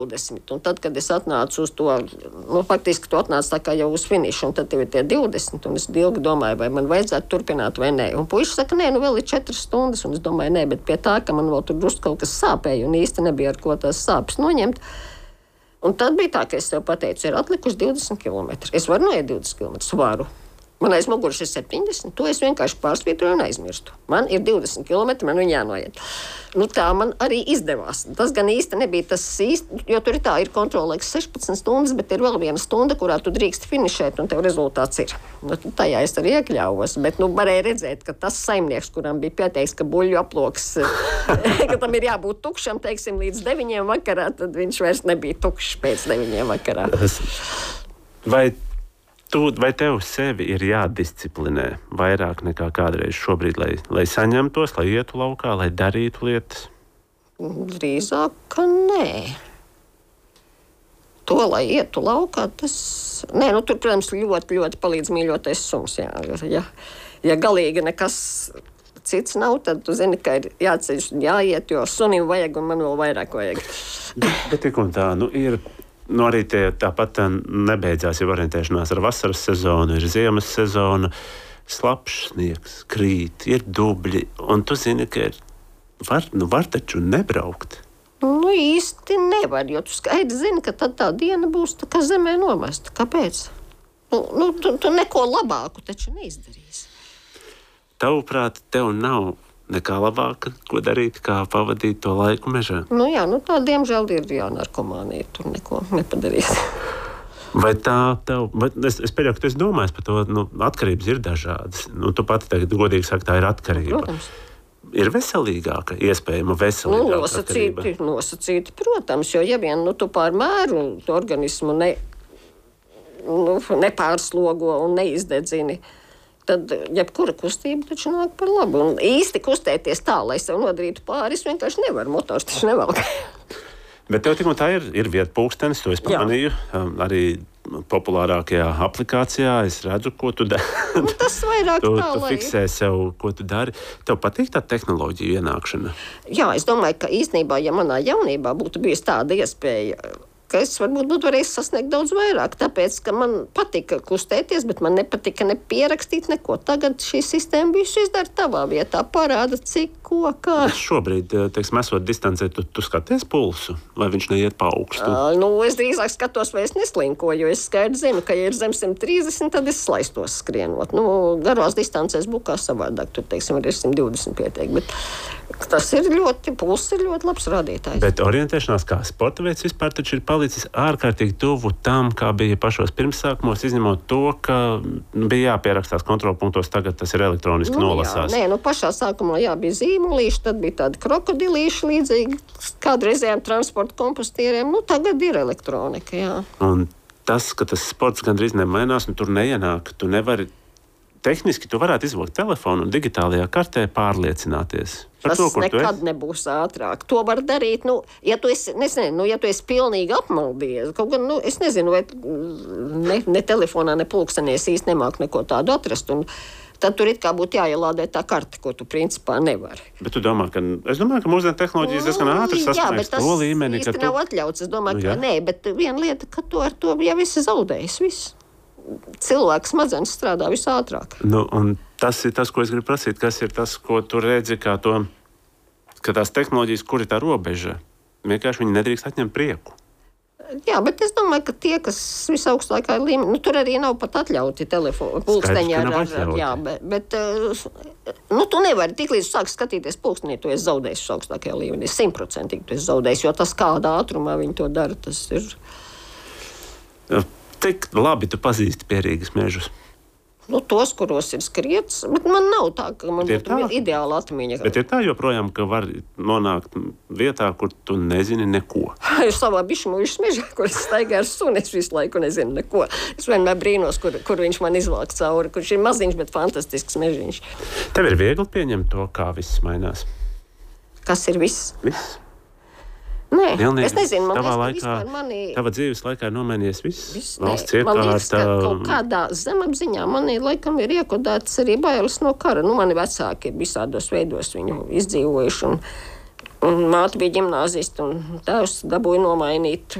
20. Un tad, kad es atnācu uz to, faktiski tu atnāc tā kā jau uz finišu, un tad tev ir tie 20, un es ilgi domāju, vai man vajadzētu turpināt vai nē. Un puiši saka, nē, vēl ir 4 stundas, un es domāju, nē, bet pie tā, ka man vēl tur drusku kaut kas sāpēja, un īsti nebija ar ko tās sāpes noņemt. Un tad bija tā, ka es tev pateicu, ir atlikuši 20 km. Es varu noiet 20 km, varu. Man aiz muguras ir 70, to es vienkārši pārsvītroju un aizmirstu. Man ir 20 km, man viņa jānoiet. Tā man arī izdevās. Tas gan īsti nebija tas īsti, jo tur ir tā, ir kontrolēks 16 stundas, bet ir vēl viena stunda, kurā tu drīkst finišēt, un tev rezultāts ir. Tajā es arī iekļāvos, bet varēja redzēt, ka tas saimnieks, kuram bija pieteiks, ka buļļu aploks, ka tam ir jābūt tukšam, teiksim, līdz 9 vakarā, tad viņš vairs nebija tukšs pēc 9 vakarā. Vai tev sevi ir jādisciplinē vairāk nekā kādreiz šobrīd, lai saņemtos, lai ietu laukā, lai darītu lietas? Drīzāk, ka nē. To, lai ietu laukā, tas... Nē, tur, protams, ļoti, ļoti palīdz mīļotais suns. Ja galīgi nekas cits nav, tad tu zini, ka ir jāceļš un jāiet, jo sunim vajag un man vēl vairāk vajag. Bet tik un tā, ir... arī tāpat nebeidzās jau orientēšanās ar vasaras sezonu, ir ziemas sezona, slapjš sniegs, krīt, ir dubļi, un tu zini, ka var taču nebraukt. Īsti nevar, jo tu skaidri zini, ka tad tā diena būs tā kā zemē nomesta. Kāpēc? Tu neko labāku taču neizdarīsi. Tavuprāt, tev nav nekā labāka, ko darīt, kā pavadīt to laiku mežā? Tā diemžēl ir narkomānija, tur neko nepadarīs. Vai tā tev, es pieļauju, ka tu esi domājis par to, atkarības ir dažādas. Tu pati tagad godīgi saki, tā ir atkarība. Protams. Ir veselīgāka, iespējama veselīgāka atkarība? Nosacīti, protams, jo ja vien tu pārmēru organismu nepārslogo un neizdedzini, tad jebkura kustība taču nāk par labu. Un īsti kustēties tā, lai sev nodarītu pāri, es vienkārši nevaru, motors taču nevelk. Bet tev tik un tā ir vieta pulkstenis, to es pamanīju. Arī populārākajā aplikācijā es redzu, ko tu dari. Tas vairāk tā, tu fiksē sev, ko tu dari. Tev patīk tā tehnoloģija ienākšana? Jā, es domāju, ka īstenībā, ja manā jaunībā būtu bijusi tāda iespēja, ka es varbūt būtu varējis sasniegt daudz vairāk, tāpēc, ka man patika kustēties, bet man nepatika ne pierakstīt neko. Tagad šī sistēma visu izdara tavā vietā, parāda, cik, ko, kā. Šobrīd, teiksim, esot distancē, tu skaties pulsu, vai viņš neiet pa augstu? Es drīzāk skatos, vai es neslinkoju, jo es skaidri zinu, ka, ja ir zem 130, tad es slaistos skrienot. Garās distancēs būs kā savādāk, tur, teiksim, ir 120 pieteikti, bet tas ir pulss ir ļoti labs rādītājs. Bet orientēšanās kā sporta veids vispār taču ir palicis ārkārtīgi tuvu tam, kā bija pašos pirmsākumos, izņemot to, ka bija jāpierakstās kontrolpunktos, tagad tas ir elektroniski nolasās. Pašā sākumā bija zīmolīši, tad bija tādi krokodilīši līdzīgi kādreizējām transporta kompostieriem. Tagad ir elektronika, jā. Un tas, ka tas sports gandrīz nemainās, tur neienāk, tu nevari... Tehniski tu varētu izvilkt telefonu un digitālajā kartē pārliecināties. Tas nekad nebūs ātrāk. To var darīt, ja tu esi, ja tu esi pilnīgi apmaldījies. Kaut gan, es nezinu, vai ne telefonā, ne pulkstenī es īsti nemāku neko tādu atrast. Un tad tur it kā būtu jāielādē tā karte, ko tu principā nevari. Bet tu domā, es domāju, ka mūsdienu tehnoloģijas diezgan ātri sasniegs to līmeni, ka tu... nav atļauts. Es domāju, ka nē, bet viena lieta, ka tu ar to jau esi zaudējis viss. Cilvēks smadzenes strādā visātrāk. Un tas ir tas, ko es gribu prasīt. Kas ir tas, ko tu redzi, ka tās tehnoloģijas, kur ir tā robeža, vienkārši viņi nedrīkst atņemt prieku? Jā, bet es domāju, ka tie, kas visaugstākā līmenī, tur arī nav pat atļauti pulksteņi. Bet tu nevari tik līdz sāks skatīties pulkstenī, tu esi zaudējis augstākajā līmenī. 100% tu esi zaudējis, jo tas kādā ātrumā viņi to dara, tas ir... Cik labi tu pazīsti Pierīgas mežus? Tos, kuros ir skriets, bet man nav tā, ka man būtu ideāla atmiņa. Bet ir tā joprojām, ka var nonākt vietā, kur tu nezini neko. Es savā bišķimuļas mežā, kur es staigāju ar suni, es visu laiku nezinu neko. Es vienmēr brīnos, kur viņš man izvelk cauri, kurš ir maziņš, bet fantastisks mežiņš. Tev ir viegli pieņemt to, kā viss mainās? Kas ir viss? Viss. Nē, Pilnīgi. Es nezinu, man liekas, ka tava dzīves laikā ir nomainījies viss. Valsts iekārta. Man liekas, ka kaut kādā zemapziņā manī laikam ir iekodētas arī bailes no kara. Mani vecāki ir visādos veidos viņu izdzīvojuši. Un māte bija ģimnāziste, un tēvs dabūja nomainīt